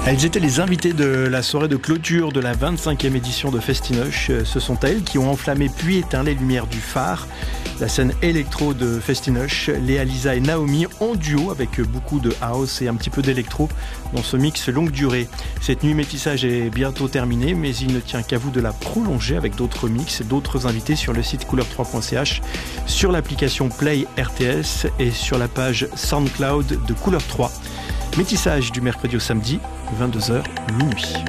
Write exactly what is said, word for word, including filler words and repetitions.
Elles étaient les invitées de la soirée de clôture de la vingt-cinquième édition de Festinoche. Ce sont elles qui ont enflammé puis éteint les lumières du phare. La scène électro de Festinoche, Léa, Lisa et Naomi en duo avec beaucoup de house et un petit peu d'électro dans ce mix longue durée. Cette nuit métissage est bientôt terminée, mais il ne tient qu'à vous de la prolonger avec d'autres mix, d'autres invités sur le site couleur trois point c h, sur l'application Play R T S et sur la page SoundCloud de Couleur trois. Métissage du mercredi au samedi, vingt-deux heures minuit.